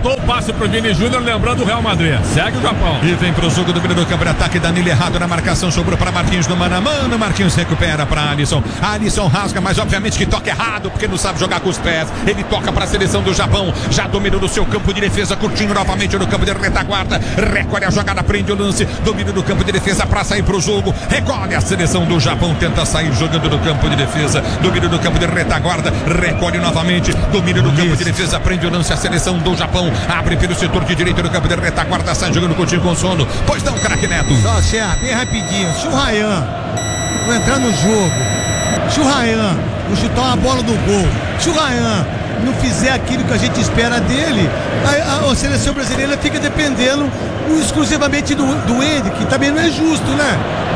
tentou o passe pro Vini Júnior, lembrando o Real Madrid. Segue o Japão. E vem pro jogo do primeiro campo de ataque. Danilo errado na marcação, sobrou para Marquinhos no mano a mano. Marquinhos recupera para Alisson. Alisson rasga, mas obviamente que toca errado, porque não sabe jogar com os pés. Ele toca para a seleção do Japão. Já dominou no seu campo de defesa, curtindo novamente no campo de retaguarda. Recolhe a jogada, prende o lance. Domínio do campo de defesa para sair pro jogo. Recolhe a seleção do Japão, tenta sair jogando no campo de defesa. Domínio do campo de retaguarda. Recolhe novamente. Domínio do campo de defesa, prende o lance. A seleção do Japão abre pelo setor de direito do campo de retaguarda. Sai jogando Coutinho com sono. Pois não, craque Neto. Só, Xé, bem rapidinho. Se o Ryan não entrar no jogo, se o Ryan não chutar uma bola no gol, se o Ryan não fizer aquilo que a gente espera dele, a seleção brasileira fica dependendo exclusivamente do Hendrick, também não é justo, né?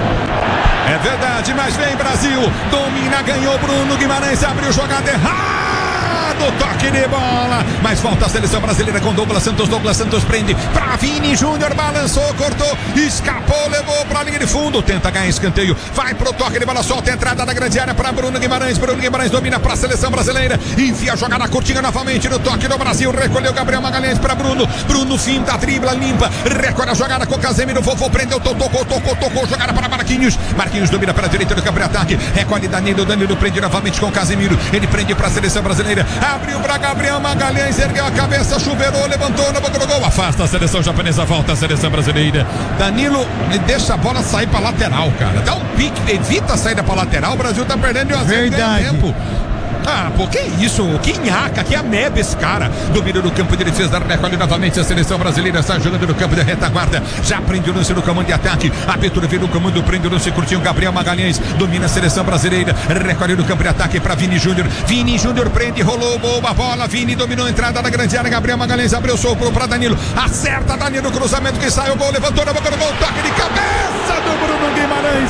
É verdade, mas vem Brasil, domina, ganhou Bruno Guimarães, abriu jogada errada. Toque de bola, mas volta a seleção brasileira com Douglas Santos prende pra Vini Júnior, balançou, cortou, escapou, levou pra linha de fundo, tenta ganhar escanteio, vai pro toque de bola, solta a entrada da grande área pra Bruno Guimarães domina pra seleção brasileira, enfia a jogada curtinha novamente no toque do Brasil, recolheu Gabriel Magalhães pra Bruno finta, dribla, limpa, recolhe a jogada com Casemiro, Vovô prendeu, tocou, jogada para Marquinhos domina pela direita do campo de ataque, recolhe Danilo prende novamente com Casemiro, ele prende pra seleção brasileira, abriu para Gabriel Magalhães, ergueu a cabeça, chuveirou, levantou na boca do gol, afasta a seleção japonesa, volta a seleção brasileira. Danilo deixa a bola sair para lateral, cara, dá um pique, evita a saída para lateral, o Brasil tá perdendo tempo. Ah, pô, que isso? Que nhaca, que ameba esse cara. Domínio do campo de defesa, recolhe novamente a seleção brasileira, está jogando no campo de retaguarda, já prende o lance no comando de ataque, abertura vira o comando, prende o lance, curtinho, Gabriel Magalhães, domina a seleção brasileira, recolhe no campo de ataque para Vini Júnior prende, rolou, boa bola, Vini dominou a entrada da grande área, Gabriel Magalhães abriu, soprou para Danilo, acerta Danilo, cruzamento que sai, o gol, levantou na boca do gol, toque de cabeça do Bruno Guimarães,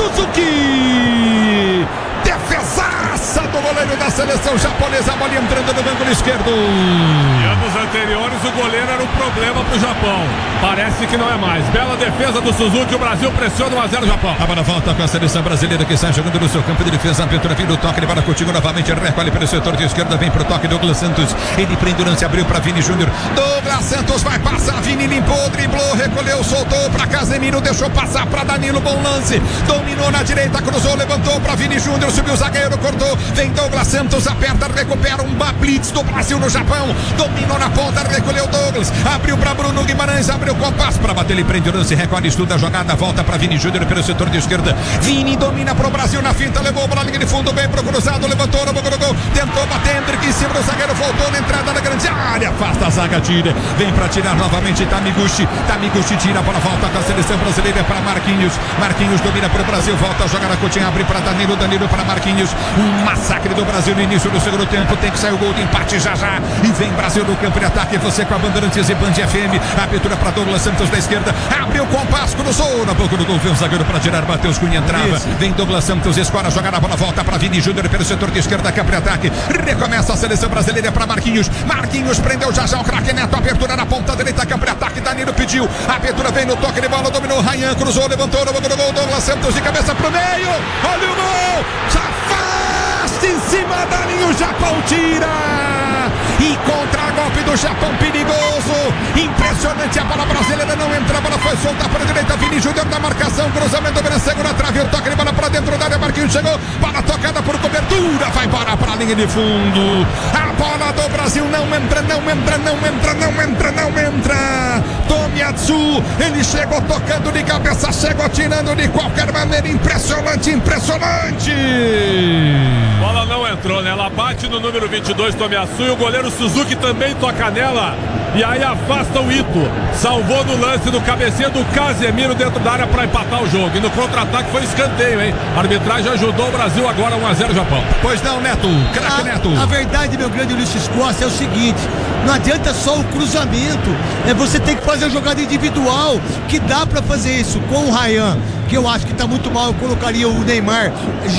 Suzuki, defesaça do goleiro da seleção japonesa, a bola entrando no ângulo esquerdo. E anos anteriores o goleiro era um problema pro Japão, parece que não é mais. Bela defesa do Suzuki, o Brasil pressiona 1-0 Japão. A bola volta com a seleção brasileira que sai jogando no seu campo de defesa, a abertura vira o toque, ele bola contigo novamente, recolhe pelo setor de esquerda, vem pro toque Douglas Santos, ele prende o lance, abriu para Vini Júnior, Douglas Santos vai passar, Vini limpou, driblou, recolheu, soltou para Casemiro, deixou passar para Danilo, bom lance, dominou na direita, cruzou, levantou para Vini Júnior, subiu o zagueiro, cortou, vem Douglas Santos, aperta, recupera um blitz do Brasil no Japão, dominou na ponta, recolheu Douglas, abriu para Bruno Guimarães, abriu com passo para bater, ele prende o lance, recolhe, estuda a jogada, volta para Vini Júnior pelo setor de esquerda, Vini domina pro Brasil na finta, levou para a linha de fundo, bem pro cruzado, levantou na boca do gol, tentou bater, Hendrick em cima do zagueiro, voltou na entrada da grande área, afasta a zaga, tira, vem para tirar novamente Tamiguchi tira a bola, volta com a seleção brasileira para Marquinhos domina pro Brasil, volta a jogar a Coutinho, abre para Danilo para Marquinhos, um massacre do Brasil no início do segundo tempo, tem que sair o gol de empate já, e vem Brasil no campo de ataque, você com a Bandeirantes e Band FM, abertura para Douglas Santos da esquerda, abriu com o passo, cruzou na boca do gol, vem o zagueiro para tirar, Matheus Cunha entrava, vem Douglas Santos, escora a jogada, a bola volta para Vini Júnior pelo setor de esquerda, campo de ataque, recomeça a seleção brasileira para Marquinhos prendeu já o craque Neto, abertura na ponta direita, campo de ataque, Danilo pediu, a abertura vem no toque de bola, dominou Ryan, cruzou, levantou na boca do gol, Douglas Santos de cabeça pro meio, olha o gol, já afasta em cima, Daninho, Japão tira, e contra-golpe do Japão perigoso, impressionante, a bola brasileira não entra, a bola foi solta para a direita, Vini Júnior na marcação, cruzamento na segunda trave, o toque de bola para dentro da área, Marquinhos chegou, bola tocada por cobertura, vai parar para a linha de fundo, a bola do Brasil não entra, Tomiatsu, ele chegou tocando de cabeça, chegou tirando de qualquer maneira, impressionante, bola não entrou, né? Ela bate no número 22, Tomiatsu, e o goleiro Suzuki também toca nela, e aí afasta o Ito, salvou no lance do cabeceio do Casemiro dentro da área para empatar o jogo, e no contra-ataque foi escanteio, hein? A arbitragem ajudou o Brasil, agora 1-0 Japão. Pois não, Neto, craque Neto. A verdade, meu grande Ulisses Costa, é o seguinte, não adianta só o cruzamento, você tem que fazer a jogada individual, que dá pra fazer isso com o Ryan, que eu acho que tá muito mal, eu colocaria o Neymar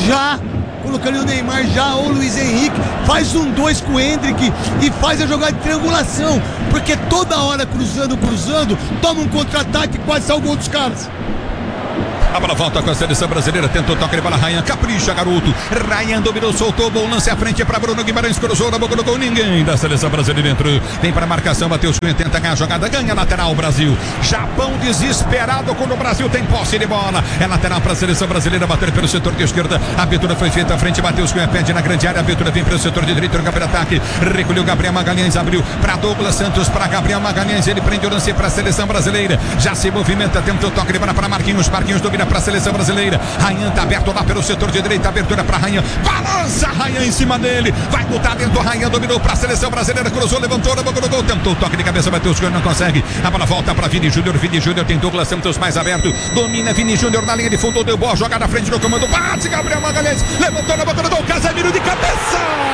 ou o Luiz Henrique, faz 1-2 com o Hendrick e faz a jogada de triangulação, porque toda hora cruzando, toma um contra-ataque e quase sai o gol dos caras. A bola volta com a seleção brasileira. Tentou toque de bola. Ryan capricha, garoto. Ryan dominou, soltou. Bom lance à frente para Bruno Guimarães. Cruzou na boca do gol. Ninguém da seleção brasileira entrou. Vem para a marcação. Matheus Cunha tenta ganhar a jogada. Ganha lateral o Brasil. Japão desesperado quando o Brasil tem posse de bola. É lateral para a seleção brasileira. Bater pelo setor de esquerda. A abertura foi feita à frente. Matheus Cunha pede na grande área. A abertura vem pelo setor de direito. No campo de ataque. Recolheu Gabriel Magalhães. Abriu para Douglas Santos. Para Gabriel Magalhães. Ele prende o lance para a seleção brasileira. Já se movimenta. Tentou toque de bola para Marquinhos. Marquinhos domina para a seleção brasileira. Ryan está aberto lá pelo setor de direita. Abertura para Ryan. Balança Ryan em cima dele. Vai botar dentro. Ryan dominou para a seleção brasileira. Cruzou, levantou na boca do gol. Tentou toque de cabeça. Matheus Cunha não consegue. A bola volta para Vini Júnior. Vini Júnior tem Douglas Santos mais aberto. Domina Vini Júnior na linha de fundo. Deu boa jogada na frente do comando. Bate Gabriel Magalhães. Levantou na boca do gol. Casemiro de cabeça.